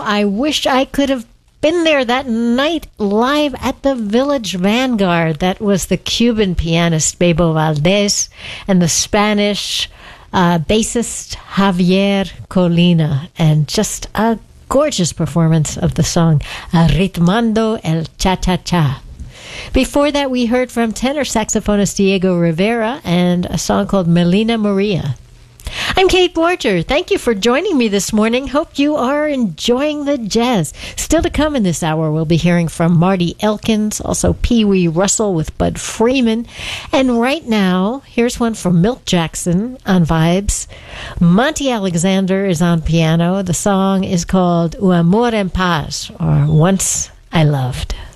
I wish I could have been there that night live at the Village Vanguard. That was the Cuban pianist Bebo Valdez and the Spanish bassist Javier Colina, and just a gorgeous performance of the song Ritmando el Cha-Cha-Cha. Before that, we heard from tenor saxophonist Diego Rivera and a song called Melina Maria. I'm Kate Borger. Thank you for joining me this morning. Hope you are enjoying the jazz. Still to come in this hour, we'll be hearing from Marty Elkins, also Pee Wee Russell with Bud Freeman. And right now, here's one from Milt Jackson on vibes. Monty Alexander is on piano. The song is called O Amor en Paz, or Once I Loved.